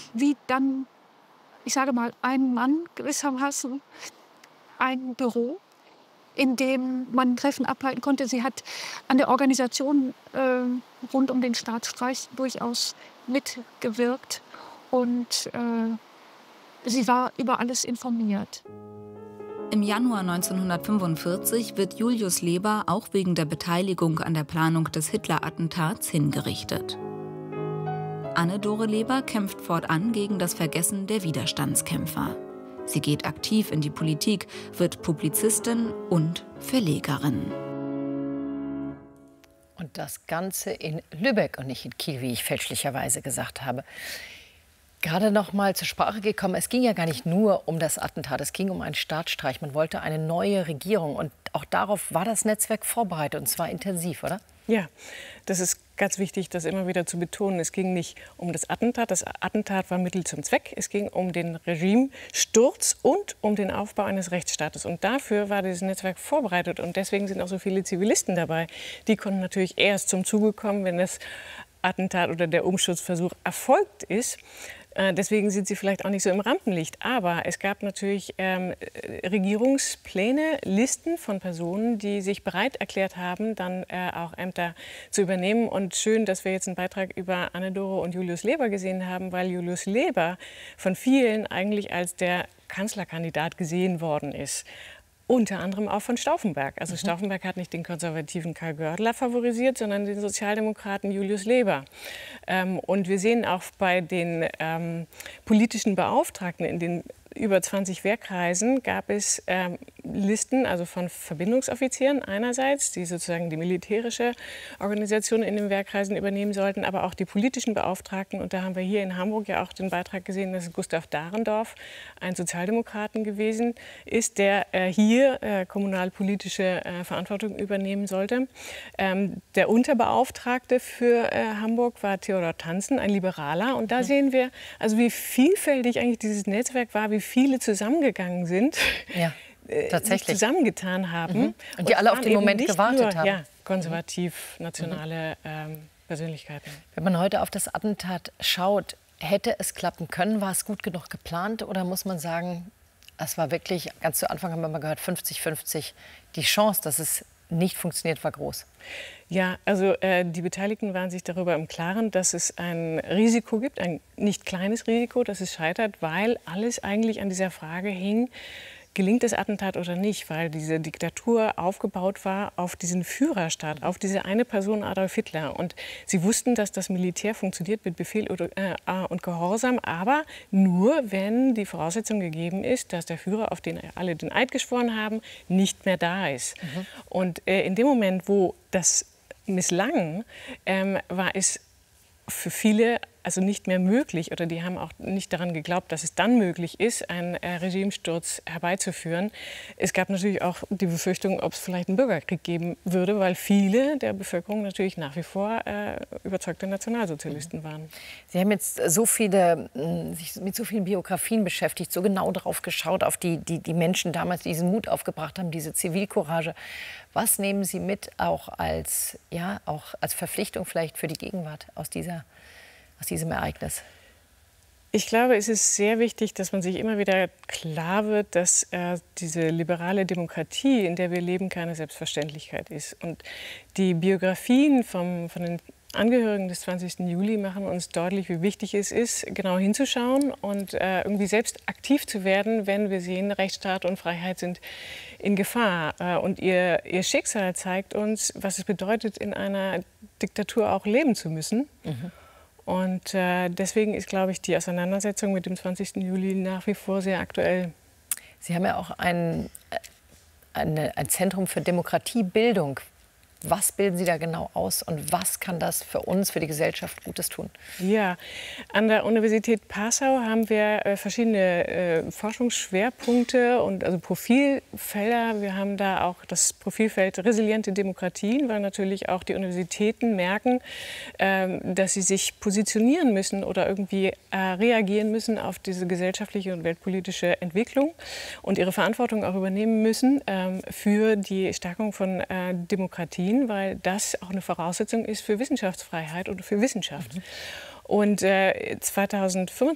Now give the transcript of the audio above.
wie dann, ich sage mal, ein Mann gewissermaßen ein Büro, in dem man Treffen abhalten konnte. Sie hat an der Organisation rund um den Staatsstreich durchaus mitgewirkt und sie war über alles informiert. Im Januar 1945 wird Julius Leber auch wegen der Beteiligung an der Planung des Hitler-Attentats hingerichtet. Anne-Dore Leber kämpft fortan gegen das Vergessen der Widerstandskämpfer. Sie geht aktiv in die Politik, wird Publizistin und Verlegerin. Und das Ganze in Lübeck und nicht in Kiel, wie ich fälschlicherweise gesagt habe. Gerade noch mal zur Sprache gekommen, es ging ja gar nicht nur um das Attentat, es ging um einen Staatsstreich. Man wollte eine neue Regierung und auch darauf war das Netzwerk vorbereitet und zwar intensiv, oder? Ja, das ist ganz wichtig, das immer wieder zu betonen. Es ging nicht um das Attentat. Das Attentat war Mittel zum Zweck. Es ging um den Regimesturz und um den Aufbau eines Rechtsstaates. Und dafür war dieses Netzwerk vorbereitet. Und deswegen sind auch so viele Zivilisten dabei. Die konnten natürlich erst zum Zuge kommen, wenn das Attentat oder der Umsturzversuch erfolgt ist. Deswegen sind sie vielleicht auch nicht so im Rampenlicht. Aber es gab natürlich Regierungspläne, Listen von Personen, die sich bereit erklärt haben, dann auch Ämter zu übernehmen. Und schön, dass wir jetzt einen Beitrag über Anne-Dore und Julius Leber gesehen haben, weil Julius Leber von vielen eigentlich als der Kanzlerkandidat gesehen worden ist. Unter anderem auch von Stauffenberg. Also Stauffenberg hat nicht den konservativen Karl Gördeler favorisiert, sondern den Sozialdemokraten Julius Leber. Und wir sehen auch bei den politischen Beauftragten in den über 20 Wehrkreisen gab es Listen, also von Verbindungsoffizieren einerseits, die sozusagen die militärische Organisation in den Wehrkreisen übernehmen sollten, aber auch die politischen Beauftragten. Und da haben wir hier in Hamburg ja auch den Beitrag gesehen, dass Gustav Dahrendorf ein Sozialdemokraten gewesen ist, der hier kommunalpolitische Verantwortung übernehmen sollte. Der Unterbeauftragte für Hamburg war Theodor Tantzen, ein Liberaler. Und da sehen wir, also wie vielfältig eigentlich dieses Netzwerk war, wie viele zusammengegangen sind, ja, tatsächlich sich zusammengetan haben. Und die alle auf den Moment gewartet haben. Ja, konservativ-nationale Persönlichkeiten. Wenn man heute auf das Attentat schaut, hätte es klappen können? War es gut genug geplant? Oder muss man sagen, es war wirklich, ganz zu Anfang haben wir mal gehört, 50-50. Die Chance, dass es nicht funktioniert, war groß. Ja, also die Beteiligten waren sich darüber im Klaren, dass es ein Risiko gibt, ein nicht kleines Risiko, dass es scheitert, weil alles eigentlich an dieser Frage hing, gelingt das Attentat oder nicht, weil diese Diktatur aufgebaut war auf diesen Führerstaat, auf diese eine Person Adolf Hitler. Und sie wussten, dass das Militär funktioniert mit Befehl und Gehorsam, aber nur, wenn die Voraussetzung gegeben ist, dass der Führer, auf den alle den Eid geschworen haben, nicht mehr da ist. Und in dem Moment, wo das misslang, war es für viele also nicht mehr möglich, oder die haben auch nicht daran geglaubt, dass es dann möglich ist, einen Regimesturz herbeizuführen. Es gab natürlich auch die Befürchtung, ob es vielleicht einen Bürgerkrieg geben würde, weil viele der Bevölkerung natürlich nach wie vor überzeugte Nationalsozialisten waren. Sie haben jetzt so viele, sich mit so vielen Biografien beschäftigt, so genau drauf geschaut, auf die Menschen damals, die diesen Mut aufgebracht haben, diese Zivilcourage. Was nehmen Sie mit, auch als Verpflichtung vielleicht für die Gegenwart aus diesem Ereignis? Ich glaube, es ist sehr wichtig, dass man sich immer wieder klar wird, dass diese liberale Demokratie, in der wir leben, keine Selbstverständlichkeit ist. Und die Biografien von den Angehörigen des 20. Juli machen uns deutlich, wie wichtig es ist, genau hinzuschauen und irgendwie selbst aktiv zu werden, wenn wir sehen, Rechtsstaat und Freiheit sind in Gefahr. Und ihr Schicksal zeigt uns, was es bedeutet, in einer Diktatur auch leben zu müssen. Und deswegen ist, glaube ich, die Auseinandersetzung mit dem 20. Juli nach wie vor sehr aktuell. Sie haben ja auch ein Zentrum für Demokratiebildung. Was bilden Sie da genau aus und was kann das für uns, für die Gesellschaft Gutes tun? Ja, an der Universität Passau haben wir verschiedene Forschungsschwerpunkte und also Profilfelder. Wir haben da auch das Profilfeld resiliente Demokratien, weil natürlich auch die Universitäten merken, dass sie sich positionieren müssen oder irgendwie reagieren müssen auf diese gesellschaftliche und weltpolitische Entwicklung und ihre Verantwortung auch übernehmen müssen für die Stärkung von Demokratien, weil das auch eine Voraussetzung ist für Wissenschaftsfreiheit und für Wissenschaft. Und 2025